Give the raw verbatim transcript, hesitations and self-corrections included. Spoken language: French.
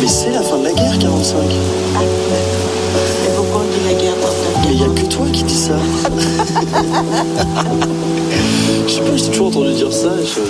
Et c'est la fin de la guerre, quarante-cinq. Ah, et pourquoi on dit la guerre trente-neuf? Mais il n'y a que toi qui dis ça. Je sais pas, j'ai toujours entendu dire ça. Je...